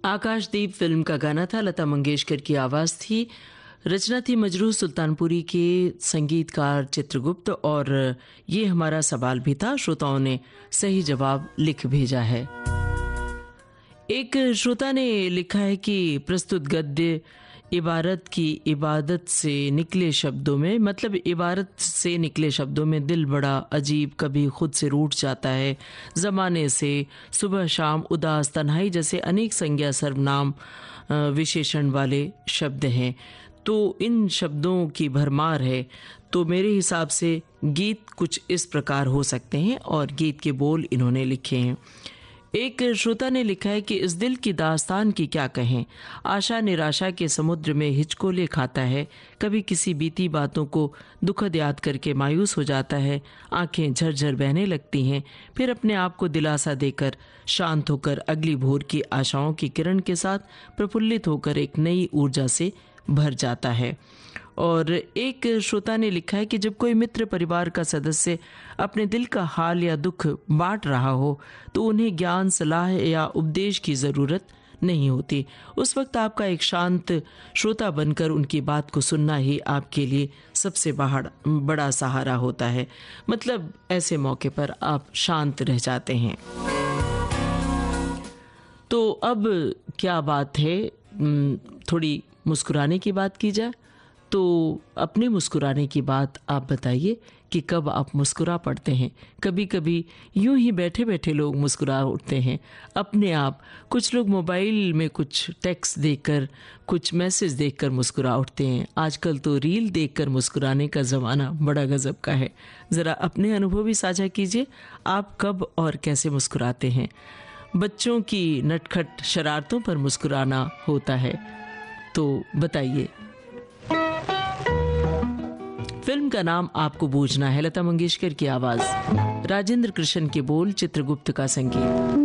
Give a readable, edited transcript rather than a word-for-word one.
आकाशदीप film का गाना था, लता मंगेशकर की आवाज़ थी, रचना थी मजरूह सुल्तानपुरी के, संगीतकार चित्रगुप्त। और ये हमारा सवाल भी था, श्रोताओं ने सही जवाब लिख भेजा है। एक श्रोता ने लिखा है कि प्रस्तुत गद्य इबारत की इबादत से निकले शब्दों में, मतलब इबारत से निकले शब्दों में दिल बड़ा अजीब कभी खुद से रूठ जाता है, ज़माने से, सुबह शाम, उदास, तन्हाई जैसे अनेक संज्ञा सर्वनाम विशेषण वाले शब्द हैं। तो इन शब्दों की भरमार है। तो मेरे हिसाब से गीत कुछ इस प्रकार हो सकते हैं और गीत के बोल इन्होंने लिखे हैं। एक श्रोता ने लिखा है कि इस दिल की दास्तान की क्या कहें, आशा निराशा के समुद्र में हिचकोले खाता है, कभी किसी बीती बातों को दुखद याद करके मायूस हो जाता है, आंखें झरझर बहने लगती हैं, फिर अपने आप को दिलासा देकर शांत होकर अगली भोर की आशाओं की किरण के साथ प्रफुल्लित होकर एक नई ऊर्जा से भर जाता है। और एक श्रोता ने लिखा है कि जब कोई मित्र परिवार का सदस्य अपने दिल का हाल या दुख बांट रहा हो तो उन्हें ज्ञान, सलाह या उपदेश की ज़रूरत नहीं होती। उस वक्त आपका एक शांत श्रोता बनकर उनकी बात को सुनना ही आपके लिए सबसे बड़ा सहारा होता है। मतलब ऐसे मौके पर आप शांत रह जाते हैं। तो अब क्या बात है, थोड़ी मुस्कुराने की बात की जाए। तो अपने मुस्कुराने की बात आप बताइए कि कब आप मुस्कुरा पड़ते हैं। कभी कभी यूं ही बैठे बैठे लोग मुस्कुरा उठते हैं अपने आप। कुछ लोग मोबाइल में कुछ टेक्स्ट देखकर, कुछ मैसेज देखकर मुस्कुरा उठते हैं। आजकल तो रील देखकर मुस्कुराने का ज़माना बड़ा गजब का है। ज़रा अपने अनुभव भी साझा कीजिए, आप कब और कैसे मुस्कुराते हैं। बच्चों की नटखट शरारतों पर मुस्कुराना होता है, तो बताइए। फिल्म का नाम आपको बूझना है, लता मंगेशकर की आवाज, राजेंद्र कृष्ण के बोल, चित्रगुप्त का संगीत।